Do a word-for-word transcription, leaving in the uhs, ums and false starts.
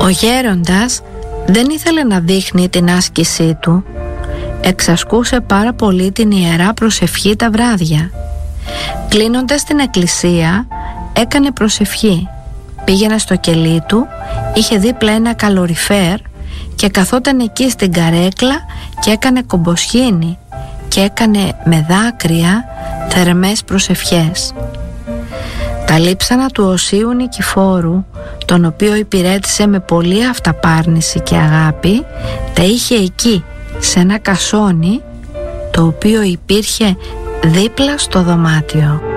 Ο γέροντας δεν ήθελε να δείχνει την άσκησή του. Εξασκούσε πάρα πολύ την ιερά προσευχή τα βράδια. Κλείνοντας την εκκλησία, έκανε προσευχή. Πήγαινε στο κελί του, είχε δίπλα ένα καλοριφέρ και καθόταν εκεί στην καρέκλα και έκανε κομποσχήνη και έκανε με δάκρυα θερμές προσευχές. Τα λείψανα του Οσίου Νικηφόρου, τον οποίο υπηρέτησε με πολλή αυταπάρνηση και αγάπη, τα είχε εκεί σε ένα κασόνι το οποίο υπήρχε δίπλα στο δωμάτιο.